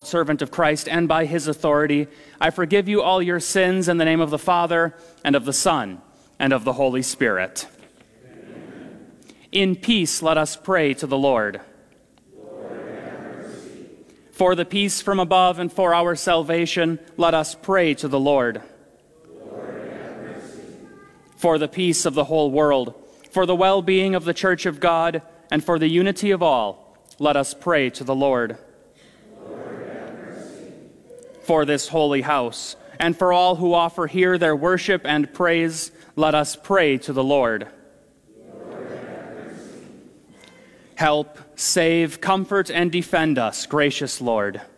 servant of Christ, and by his authority, I forgive you all your sins in the name of the Father, and of the Son, and of the Holy Spirit. Amen. In peace, let us pray to the Lord. Lord, have mercy. For the peace from above and for our salvation, let us pray to the Lord. Lord, have mercy. For the peace of the whole world, for the well-being of the Church of God, and for the unity of all, let us pray to the Lord. Lord, have mercy. For this holy house, and for all who offer here their worship and praise, let us pray to the Lord. Lord, have mercy. Help, save, comfort, and defend us, gracious Lord.